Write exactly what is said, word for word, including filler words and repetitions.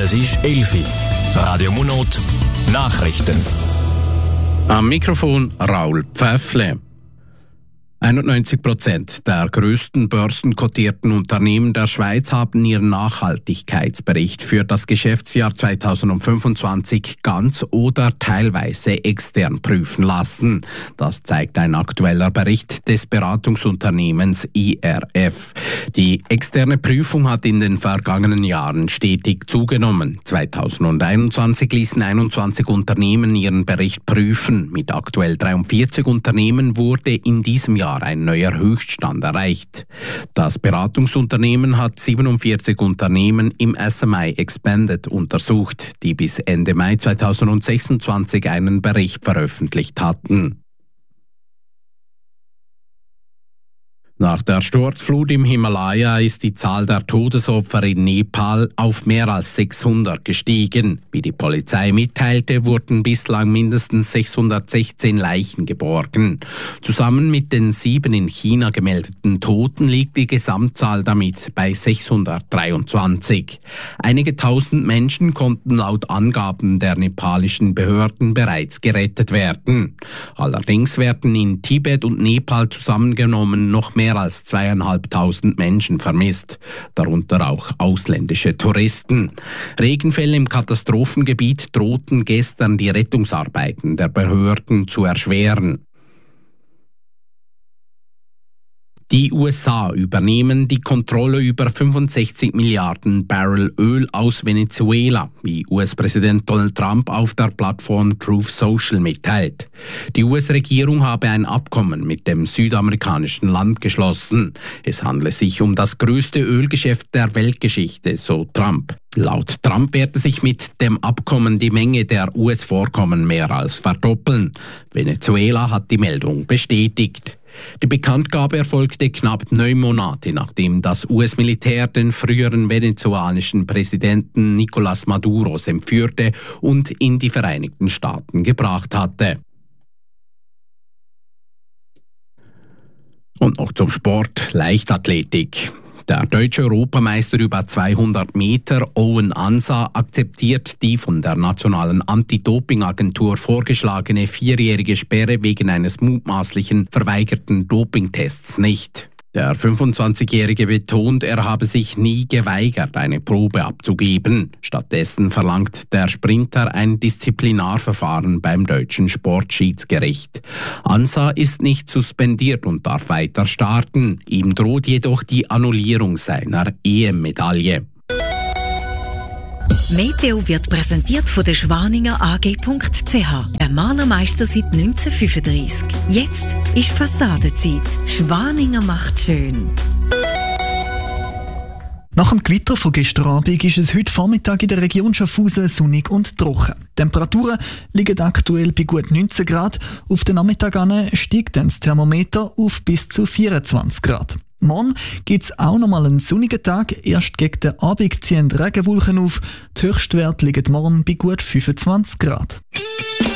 Es ist elf Uhr. Radio Monat Nachrichten. Am Mikrofon Raul Pfäffle. einundneunzig Prozent der größten börsenkotierten Unternehmen der Schweiz haben ihren Nachhaltigkeitsbericht für das Geschäftsjahr zweitausendfünfundzwanzig ganz oder teilweise extern prüfen lassen. Das zeigt ein aktueller Bericht des Beratungsunternehmens I R F. Die externe Prüfung hat in den vergangenen Jahren stetig zugenommen. zweitausendeinundzwanzig ließen einundzwanzig Unternehmen ihren Bericht prüfen. Mit aktuell dreiundvierzig Unternehmen wurde in diesem Jahr ein neuer Höchststand erreicht. Das Beratungsunternehmen hat siebenundvierzig Unternehmen im S M I Expanded untersucht, die bis Ende Mai zweitausendsechsundzwanzig einen Bericht veröffentlicht hatten. Nach der Sturzflut im Himalaya ist die Zahl der Todesopfer in Nepal auf mehr als sechshundert gestiegen. Wie die Polizei mitteilte, wurden bislang mindestens sechshundertsechzehn Leichen geborgen. Zusammen mit den sieben in China gemeldeten Toten liegt die Gesamtzahl damit bei sechshundertdreiundzwanzig. Einige tausend Menschen konnten laut Angaben der nepalischen Behörden bereits gerettet werden. Allerdings werden in Tibet und Nepal zusammengenommen noch mehr Mehr als zweieinhalbtausend Menschen vermisst, darunter auch ausländische Touristen. Regenfälle im Katastrophengebiet drohten gestern die Rettungsarbeiten der Behörden zu erschweren. Die U S A übernehmen die Kontrolle über fünfundsechzig Milliarden Barrel Öl aus Venezuela, wie U S-Präsident Donald Trump auf der Plattform Truth Social mitteilt. Die U S-Regierung habe ein Abkommen mit dem südamerikanischen Land geschlossen. Es handle sich um das größte Ölgeschäft der Weltgeschichte, so Trump. Laut Trump werde sich mit dem Abkommen die Menge der U S-Vorkommen mehr als verdoppeln. Venezuela hat die Meldung bestätigt. Die Bekanntgabe erfolgte knapp neun Monate, nachdem das U S-Militär den früheren venezolanischen Präsidenten Nicolás Maduro entführte und in die Vereinigten Staaten gebracht hatte. Und noch zum Sport, Leichtathletik. Der deutsche Europameister über zweihundert Meter, Owen Ansah, akzeptiert die von der nationalen Anti-Doping-Agentur vorgeschlagene vierjährige Sperre wegen eines mutmaßlichen verweigerten Dopingtests nicht. Der fünfundzwanzigjährige betont, er habe sich nie geweigert, eine Probe abzugeben. Stattdessen verlangt der Sprinter ein Disziplinarverfahren beim deutschen Sportschiedsgericht. Ansah ist nicht suspendiert und darf weiter starten. Ihm droht jedoch die Annullierung seiner E M-Medaille. Meteo wird präsentiert von der Schwaninger A G punkt C H. Der Malermeister seit neunzehnhundertfünfunddreissig. Jetzt ist Fassadenzeit. Schwaninger macht schön. Nach dem Gewitter von gestern Abend ist es heute Vormittag in der Region Schaffhausen sonnig und trocken. Die Temperaturen liegen aktuell bei gut neunzehn Grad. Auf den Nachmittag an steigt dann das Thermometer auf bis zu vierundzwanzig Grad. Morgen gibt es auch nochmal einen sonnigen Tag. Erst gegen den Abend ziehen Regenwolken auf. Die Höchstwerte liegen morgen bei gut fünfundzwanzig Grad.